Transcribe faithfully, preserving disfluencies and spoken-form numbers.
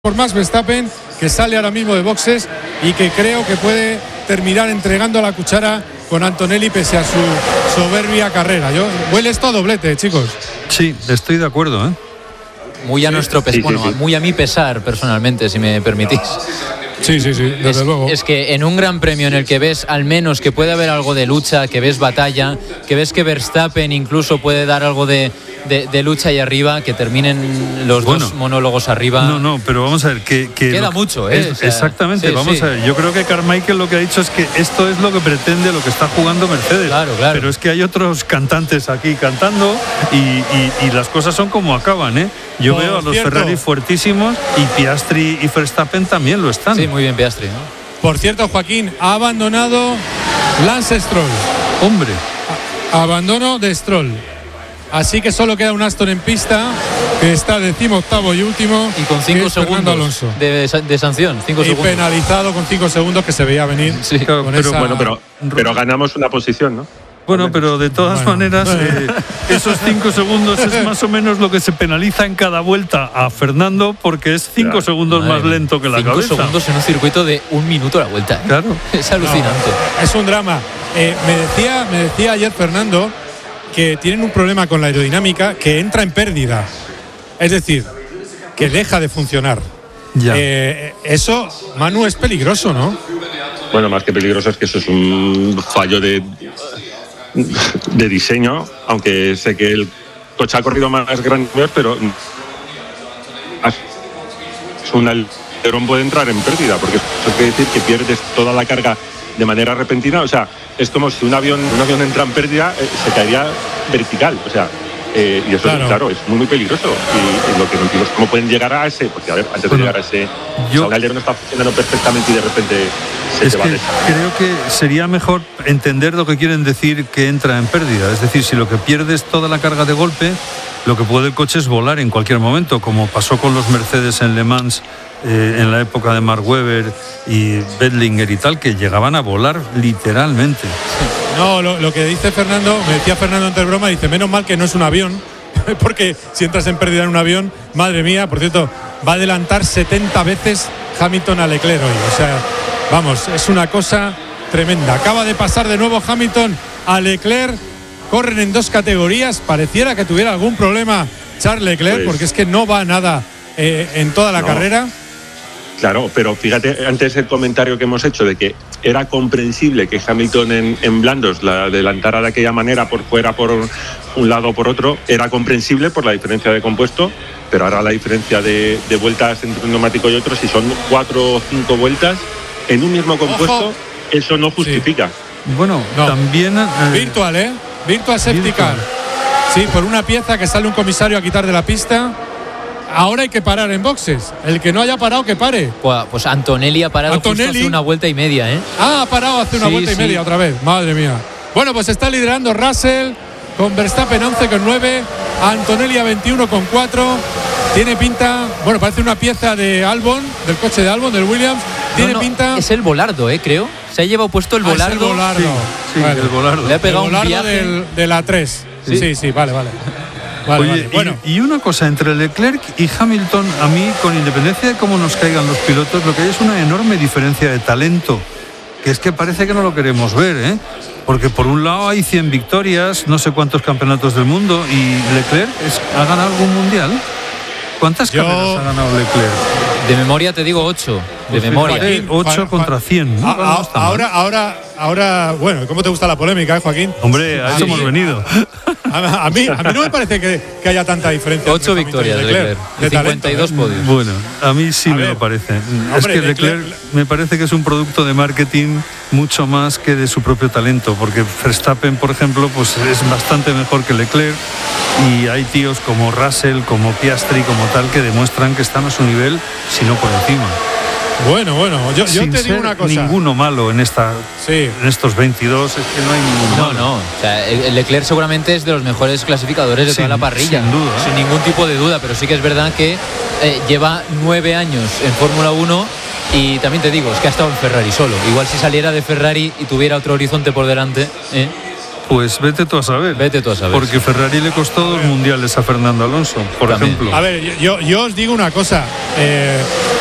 por Max Verstappen, que sale ahora mismo de boxes y que creo que puede terminar entregando la cuchara con Antonelli pese a su soberbia carrera. Yo, huele esto a doblete, chicos. Sí, estoy de acuerdo, ¿eh? Muy a sí, nuestro pesar, sí, bueno, sí, sí. muy a mi pesar personalmente, si me permitís. Sí, sí, sí, desde es, luego. Es que en un gran premio en el que ves al menos que puede haber algo de lucha, que ves batalla, que ves que Verstappen incluso puede dar algo de, de, de lucha ahí arriba, que terminen los bueno, dos monólogos arriba. No, no, pero vamos a ver que, que queda lo, mucho, ¿eh? Es, o sea, exactamente, sí, vamos sí. a ver. Yo creo que Carmichael lo que ha dicho es que esto es lo que pretende, lo que está jugando Mercedes. Claro, claro. Pero es que hay otros cantantes aquí cantando y, y, y las cosas son como acaban, ¿eh? Yo Por veo a los cierto, Ferrari fuertísimos y Piastri y Verstappen también lo están. Sí, muy bien Piastri, ¿no? Por cierto, Joaquín, ha abandonado Lance Stroll. Hombre. A- abandono de Stroll. Así que solo queda un Aston en pista, que está decimoctavo y último. Y con que cinco es Fernando segundos Alonso. de, de sanción, cinco Y segundos. penalizado con cinco segundos que se veía venir. Sí, claro, con pero esa- Bueno, pero, pero ganamos una posición, ¿no? Bueno, pero de todas Bueno. maneras, eh, esos cinco segundos es más o menos lo que se penaliza en cada vuelta a Fernando, porque es cinco Claro. segundos Madre más mía. lento que la Cinco cabeza. segundos en un circuito de un minuto la vuelta, ¿eh? Claro. Es alucinante. No, es un drama. Eh, me, decía, me decía ayer Fernando que tienen un problema con la aerodinámica que entra en pérdida. Es decir, que deja de funcionar. Ya. Eh, eso, Manu, es peligroso, ¿no? Bueno, más que peligroso es que eso es un fallo de, de diseño, aunque sé que el coche ha corrido más grande, pero un alerón puede entrar en pérdida, porque eso quiere decir que pierdes toda la carga de manera repentina. O sea, es como si un avión, un avión entra en pérdida, eh, se caería vertical. O sea, eh, y eso Claro. es, claro, es muy, muy peligroso. Y, y lo que no entiendo es cómo pueden llegar a ese, porque a ver, antes Bueno, de llegar a ese, yo- o sea, un alerón está funcionando perfectamente y de repente se Es te va que de creo que sería mejor entender lo que quieren decir que entra en pérdida. Es decir, si lo que pierdes toda la carga de golpe, lo que puede el coche es volar en cualquier momento, como pasó con los Mercedes en Le Mans eh, en la época de Mark Webber y Bedlinger y tal, que llegaban a volar literalmente. No, lo, lo que dice Fernando, me decía Fernando entre broma, dice, menos mal que no es un avión, porque si entras en pérdida en un avión, madre mía, por cierto, va a adelantar setenta veces Hamilton a Leclerc hoy. O sea, vamos, es una cosa tremenda. Acaba de pasar de nuevo Hamilton a Leclerc, corren en dos categorías, pareciera que tuviera algún problema Charles Leclerc, Pues- porque es que no va nada eh, en toda la No. carrera. Claro, pero fíjate, antes el comentario que hemos hecho de que era comprensible que Hamilton en, en blandos la adelantara de aquella manera por fuera, por un lado o por otro, era comprensible por la diferencia de compuesto, pero ahora la diferencia de, de vueltas entre un neumático y otro, si son cuatro o cinco vueltas en un mismo compuesto, Ojo. eso no justifica. Bueno, No. también... eh, Virtual, ¿eh? Virtual Safety Virtual. Car. Sí, por una pieza que sale un comisario a quitar de la pista. Ahora hay que parar en boxes. El que no haya parado, que pare. Pues, pues Antonelli ha parado Antonelli. justo hace una vuelta y media, ¿eh? Ah, ha parado hace una Sí, vuelta y sí. media otra vez. Madre mía. Bueno, pues está liderando Russell con Verstappen once con nueve. Antonelli a veintiuno con cuatro. Tiene pinta, bueno, parece una pieza de Albon, del coche de Albon, del Williams. Tiene No, no, pinta. es el Volardo, ¿eh? Creo. Se ha llevado puesto el Ah, es el Volardo. Volardo. Sí, sí, Vale. el volardo. Le ha pegado El un Volardo viaje. del- de la tres. Sí, Sí. sí, vale, vale. Vale, Oye, vale. y- Bueno, y, una cosa, entre Leclerc y Hamilton, a mí, con independencia de cómo nos caigan los pilotos, lo que hay es una enorme diferencia de talento, que es que parece que no lo queremos ver, ¿eh? Porque por un lado hay cien victorias, no sé cuántos campeonatos del mundo, y Leclerc es- ha ganado algún mundial. ¿Cuántas Yo- carreras ha ganado Leclerc? De memoria te digo ocho. De Pues memoria. fíjate, ocho Juan- contra cien. ¿no? a- No a- está mal. ahora, ahora, ahora, bueno, ¿cómo te gusta la polémica, eh, Joaquín? Hombre, a Ah, eso sí. hemos venido. A, a mí, a mí no me parece que, que haya tanta diferencia. Ocho entre Hamilton y victorias de Leclerc. de Y cincuenta y dos talento, ¿eh? podios. Bueno, a mí sí A me ver, lo parece. es hombre, que Leclerc, Leclerc- me parece que es un producto de marketing mucho más que de su propio talento, porque Verstappen, por ejemplo, pues es bastante mejor que Leclerc, y hay tíos como Russell, como Piastri, como tal, que demuestran que están a su nivel, si no por encima. Bueno, bueno, yo, yo Sin te digo ser una cosa. ninguno malo en esta, Sí. en estos veintidós, es que no hay ninguno No, malo. no. O sea, el el Leclerc seguramente es de los mejores clasificadores de Sin- toda la parrilla. sin duda. Sin ningún tipo de duda. Pero sí que es verdad que eh, lleva nueve años en Fórmula uno. Y también te digo, es que ha estado en Ferrari solo. Igual si saliera de Ferrari y tuviera otro horizonte por delante. ¿eh? Pues vete tú a saber. Vete tú a saber. Porque Ferrari le costó dos mundiales a Fernando Alonso, por También. ejemplo. A ver, yo, yo os digo una cosa. Eh,